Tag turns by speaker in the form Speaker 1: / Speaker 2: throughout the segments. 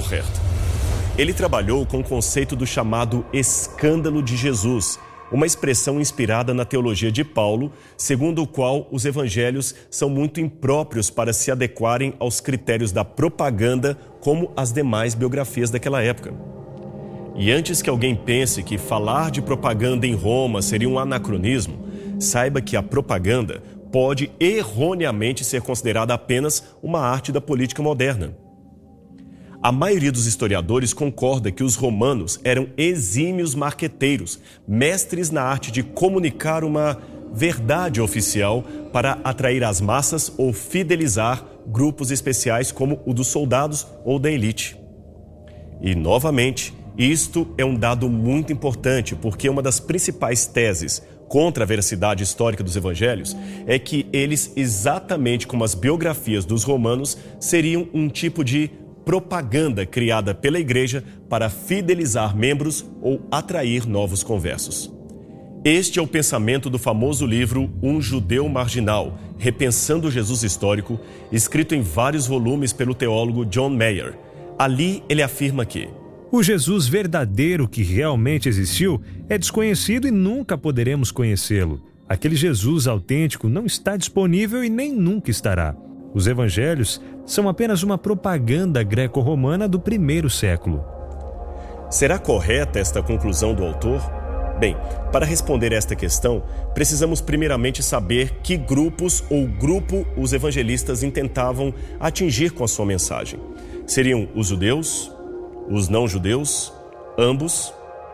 Speaker 1: correta. Ele trabalhou com o conceito do chamado escândalo de Jesus, uma expressão inspirada na teologia de Paulo, segundo o qual os evangelhos são muito impróprios para se adequarem aos critérios da propaganda, como as demais biografias daquela época. E antes que alguém pense que falar de propaganda em Roma seria um anacronismo, saiba que a propaganda pode erroneamente ser considerada apenas uma arte da política moderna. A maioria dos historiadores concorda que os romanos eram exímios marqueteiros, mestres na arte de comunicar uma verdade oficial para atrair as massas ou fidelizar grupos especiais como o dos soldados ou da elite. E, novamente, isto é um dado muito importante, porque uma das principais teses contra a veracidade histórica dos evangelhos é que eles, exatamente como as biografias dos romanos, seriam um tipo de propaganda criada pela igreja para fidelizar membros ou atrair novos conversos. Este é o pensamento do famoso livro Um Judeu Marginal, Repensando Jesus Histórico, escrito em vários volumes pelo teólogo John Mayer. Ali ele afirma que
Speaker 2: o Jesus verdadeiro que realmente existiu é desconhecido e nunca poderemos conhecê-lo. Aquele Jesus autêntico não está disponível e nem nunca estará. Os evangelhos são apenas uma propaganda greco-romana do primeiro século.
Speaker 1: Será correta esta conclusão do autor? Bem, para responder esta questão, precisamos primeiramente saber que grupos ou grupo os evangelistas intentavam atingir com a sua mensagem. Seriam os judeus? Os não-judeus? Ambos?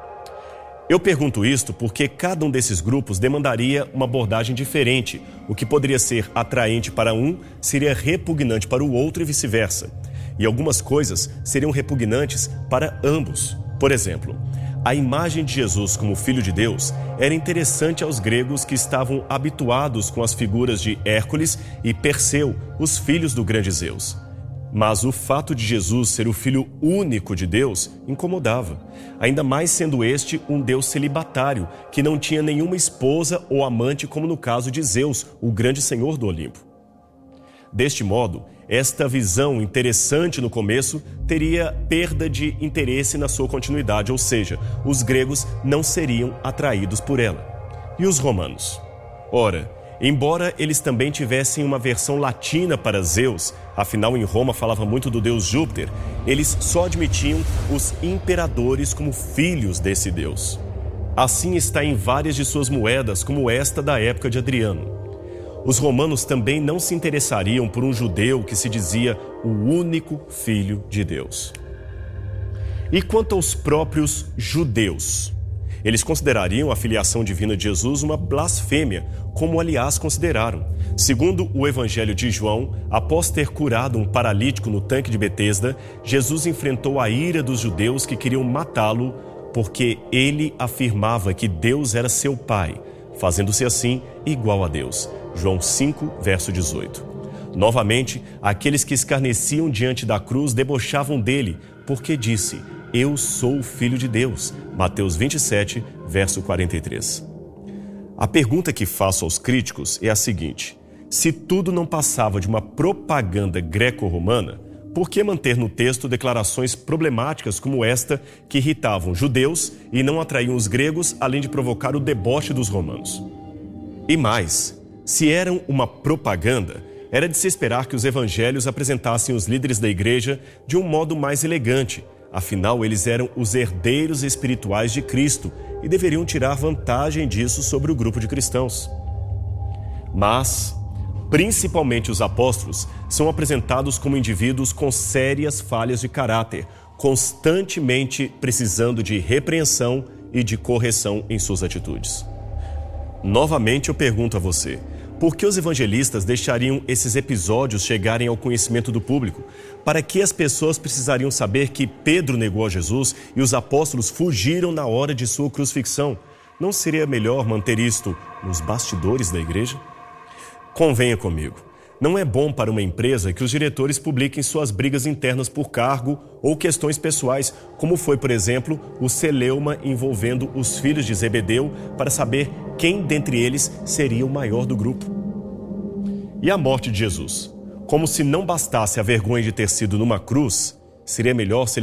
Speaker 1: Eu pergunto isto porque cada um desses grupos demandaria uma abordagem diferente. O que poderia ser atraente para um seria repugnante para o outro e vice-versa. E algumas coisas seriam repugnantes para ambos. Por exemplo, a imagem de Jesus como Filho de Deus era interessante aos gregos que estavam habituados com as figuras de Hércules e Perseu, os filhos do grande Zeus. Mas o fato de Jesus ser o Filho único de Deus incomodava, ainda mais sendo este um Deus celibatário, que não tinha nenhuma esposa ou amante, como no caso de Zeus, o grande senhor do Olimpo. Deste modo, esta visão interessante no começo teria perda de interesse na sua continuidade, ou seja, os gregos não seriam atraídos por ela. E os romanos? Ora, embora eles também tivessem uma versão latina para Zeus, afinal em Roma falava muito do deus Júpiter, eles só admitiam os imperadores como filhos desse deus. Assim está em várias de suas moedas, como esta da época de Adriano. Os romanos também não se interessariam por um judeu que se dizia o único filho de Deus. E quanto aos próprios judeus? Eles considerariam a filiação divina de Jesus uma blasfêmia, como aliás consideraram. Segundo o Evangelho de João, após ter curado um paralítico no tanque de Betesda, Jesus enfrentou a ira dos judeus que queriam matá-lo porque ele afirmava que Deus era seu pai, fazendo-se assim igual a Deus. João 5, verso 18. Novamente, aqueles que escarneciam diante da cruz debochavam dele, porque disse: eu sou o Filho de Deus. Mateus 27, verso 43. A pergunta que faço aos críticos é a seguinte: se tudo não passava de uma propaganda greco-romana, por que manter no texto declarações problemáticas como esta que irritavam judeus e não atraíam os gregos, além de provocar o deboche dos romanos? E mais, se eram uma propaganda, era de se esperar que os evangelhos apresentassem os líderes da igreja de um modo mais elegante. Afinal, eles eram os herdeiros espirituais de Cristo e deveriam tirar vantagem disso sobre o grupo de cristãos. Mas, principalmente os apóstolos, são apresentados como indivíduos com sérias falhas de caráter, constantemente precisando de repreensão e de correção em suas atitudes. Novamente eu pergunto a você: por que os evangelistas deixariam esses episódios chegarem ao conhecimento do público? Para que as pessoas precisariam saber que Pedro negou a Jesus e os apóstolos fugiram na hora de sua crucifixão? Não seria melhor manter isto nos bastidores da igreja? Convenha comigo, não é bom para uma empresa que os diretores publiquem suas brigas internas por cargo ou questões pessoais, como foi, por exemplo, o celeuma envolvendo os filhos de Zebedeu para saber quem dentre eles seria o maior do grupo. E a morte de Jesus? Como se não bastasse a vergonha de ter sido numa cruz, seria melhor se ele